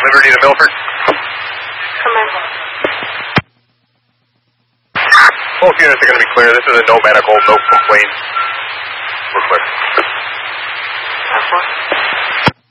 Liberty to Milford. Come in. Both units are going to be clear. This is a no medical, no complaints. We're clear.